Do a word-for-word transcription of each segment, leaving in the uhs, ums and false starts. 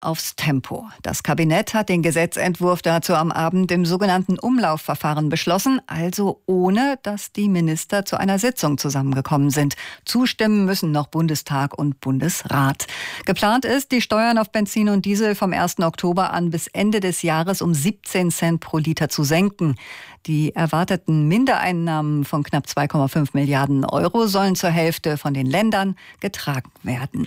aufs Tempo. Das Kabinett hat den Gesetzentwurf dazu am Abend im sogenannten Umlaufverfahren beschlossen, also ohne, dass die Minister zu einer Sitzung zusammengekommen sind. Zustimmen müssen noch Bundestag und Bundesrat. Geplant ist, die Steuern auf Benzin und Diesel vom ersten Oktober an bis Ende des Jahres um siebzehn Cent pro Liter zu senken. Die erwarteten Mindereinnahmen von knapp zwei Komma fünf Milliarden Euro sollen zur Hälfte von den Ländern getragen werden.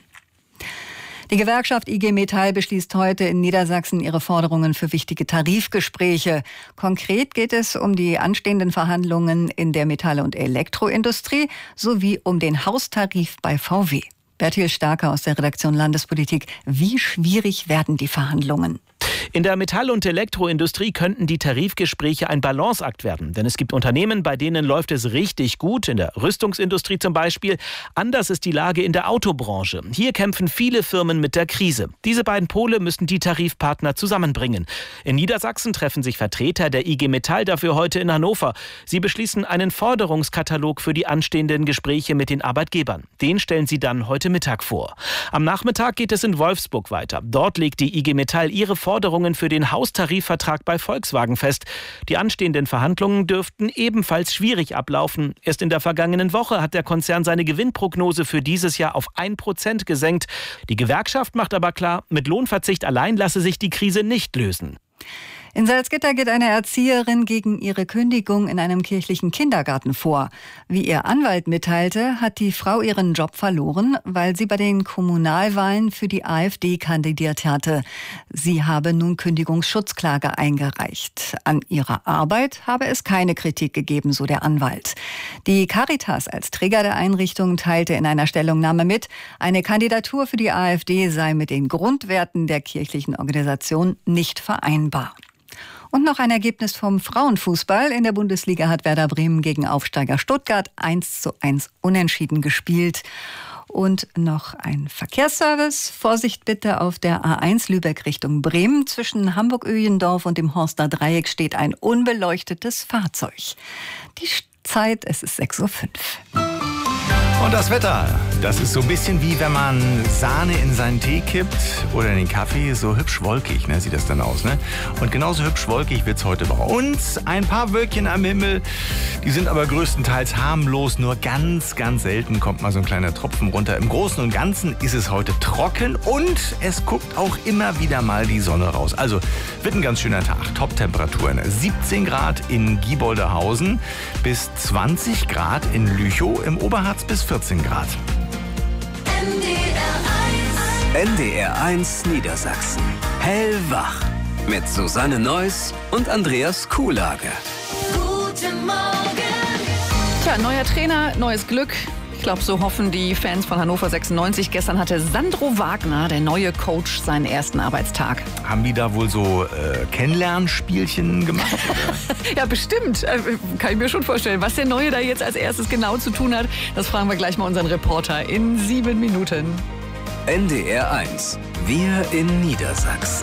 Die Gewerkschaft I G Metall beschließt heute in Niedersachsen ihre Forderungen für wichtige Tarifgespräche. Konkret geht es um die anstehenden Verhandlungen in der Metall- und Elektroindustrie sowie um den Haustarif bei V W. Bertil Starke aus der Redaktion Landespolitik. Wie schwierig werden die Verhandlungen? In der Metall- und Elektroindustrie könnten die Tarifgespräche ein Balanceakt werden. Denn es gibt Unternehmen, bei denen läuft es richtig gut, in der Rüstungsindustrie zum Beispiel. Anders ist die Lage in der Autobranche. Hier kämpfen viele Firmen mit der Krise. Diese beiden Pole müssen die Tarifpartner zusammenbringen. In Niedersachsen treffen sich Vertreter der I G Metall dafür heute in Hannover. Sie beschließen einen Forderungskatalog für die anstehenden Gespräche mit den Arbeitgebern. Den stellen sie dann heute Mittag vor. Am Nachmittag geht es in Wolfsburg weiter. Dort legt die I G Metall ihre Forderungen für den Haustarifvertrag bei Volkswagen fest. Die anstehenden Verhandlungen dürften ebenfalls schwierig ablaufen. Erst in der vergangenen Woche hat der Konzern seine Gewinnprognose für dieses Jahr auf ein Prozent gesenkt. Die Gewerkschaft macht aber klar, mit Lohnverzicht allein lasse sich die Krise nicht lösen. In Salzgitter geht eine Erzieherin gegen ihre Kündigung in einem kirchlichen Kindergarten vor. Wie ihr Anwalt mitteilte, hat die Frau ihren Job verloren, weil sie bei den Kommunalwahlen für die AfD kandidiert hatte. Sie habe nun Kündigungsschutzklage eingereicht. An ihrer Arbeit habe es keine Kritik gegeben, so der Anwalt. Die Caritas als Träger der Einrichtung teilte in einer Stellungnahme mit, eine Kandidatur für die AfD sei mit den Grundwerten der kirchlichen Organisation nicht vereinbar. Und noch ein Ergebnis vom Frauenfußball. In der Bundesliga hat Werder Bremen gegen Aufsteiger Stuttgart eins zu eins unentschieden gespielt. Und noch ein Verkehrsservice. Vorsicht bitte auf der A eins Lübeck Richtung Bremen. Zwischen Hamburg-Öhlendorf und dem Horster Dreieck steht ein unbeleuchtetes Fahrzeug. Die Zeit, es ist sechs Uhr fünf. Und das Wetter, das ist so ein bisschen wie wenn man Sahne in seinen Tee kippt oder in den Kaffee, so hübsch wolkig, ne, sieht das dann aus, ne? Und genauso hübsch wolkig wird's heute bei uns. Ein paar Wölkchen am Himmel, die sind aber größtenteils harmlos, nur ganz, ganz selten kommt mal so ein kleiner Tropfen runter. Im Großen und Ganzen ist es heute trocken und es guckt auch immer wieder mal die Sonne raus. Also wird ein ganz schöner Tag, Top-Temperaturen. siebzehn Grad in Gieboldehausen bis zwanzig Grad in Lüchow, im Oberharz bis vierzehn Grad. N D R eins Niedersachsen. Hellwach. Mit Susanne Neuss und Andreas Kuhlage. Guten Morgen. Tja, neuer Trainer, neues Glück. Ich glaube, so hoffen die Fans von Hannover sechsundneunzig. Gestern hatte Sandro Wagner, der neue Coach, seinen ersten Arbeitstag. Haben die da wohl so äh, Kennenlernspielchen gemacht? Ja, bestimmt. Äh, kann ich mir schon vorstellen. Was der Neue da jetzt als erstes genau zu tun hat, das fragen wir gleich mal unseren Reporter in sieben Minuten. N D R eins. Wir in Niedersachsen.